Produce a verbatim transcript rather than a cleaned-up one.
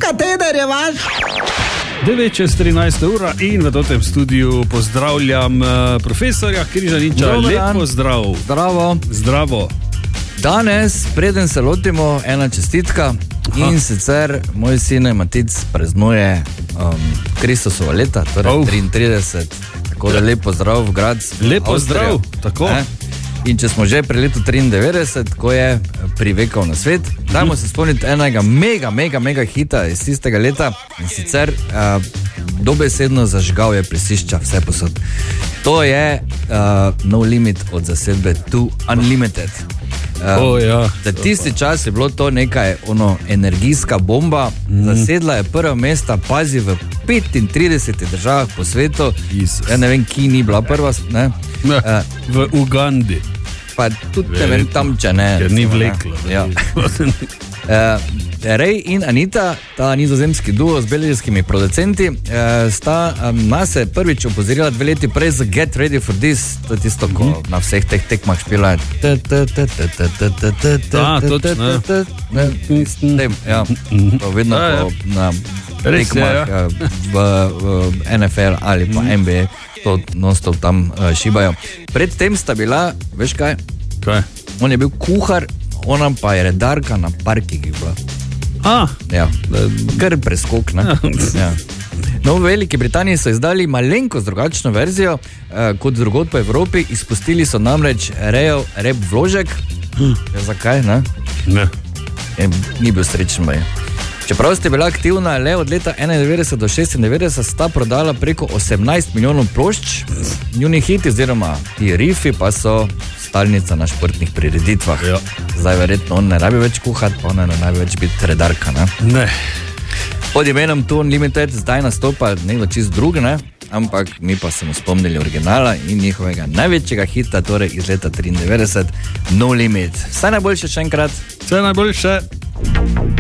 kateder je vaš? devet čez trinajst ura in v tem studiu pozdravljam uh, profesorja Križaniča. Lepo zdrav. Zdravo. Zdravo. Danes, preden se lotimo, ena čestitka. Aha. In sicer moj sin Matic praznuje um, Kristusovo leta, torej oh. triintrideset. Tako da lepo zdrav v grad. Lepo zdrav, tako. Ne? In če smo že pri letu triindevetdeset, ko je privekal na svet, dajmo se spomniti enega mega, mega, mega hita iz tistega leta. In sicer uh, dobesedno zažgal je plesišča vse posod. To je uh, No Limit od zasedbe Two Unlimited. Uh, oh, ja. Za tisti čas je bilo to nekaj ono, energijska bomba. Mm. Zasedla je prva mesta, pazi, v petintridesetih državah po svetu. Jesus. Ja ne vem, ki ni bila prva. Ne? Ne, uh, v Ugandi. Pa tudi ne vem tam, če ne. Ker ni vleklo. Ja. uh, Ray in Anita, ta nizozemski duo z belgijskimi producenti, uh, sta um, nas prvič opozorila dve leti prej z Get Ready for This. To je tisto, ko mm-hmm. na vseh teh tekmah špila. A, točno. Ja, to vedno po, na tekmah v, v N F L ali pa N B A. To non-stop tam uh, šibajo. Predtem sta bila, veš kaj? Kaj? On je bil kuhar, ona pa je redarka na parkih bila. A? Ja, kar preskok, ne? Ja. No, v Veliki Britaniji so izdali malenkost drugačno verzijo, uh, kot drugod po Evropi. Izpustili so namreč rejev rep vložek. Hm. Ja, zakaj, ne? Ne. E, ni bil srečen baj. Čeprav ste bila aktivna le od leta enaindevetdeset do šestindevetdeset, sta prodala preko osemnajst milijonov plošč. Njuni hiti oziroma ti rifi pa so stalnica na športnih prireditvah. Ja. Zdaj verjetno on ne rabi več kuhati, pa ona ne rabi več biti redarka, ne? Ne. Pod imenom Two Unlimited zdaj nastopa nekdo čist drug, ne? Ampak mi pa smo spomnili originala in njihovega največjega hita, torej iz leta triindevetdeset, No Limit. Vse najboljše še enkrat. Vse najboljše.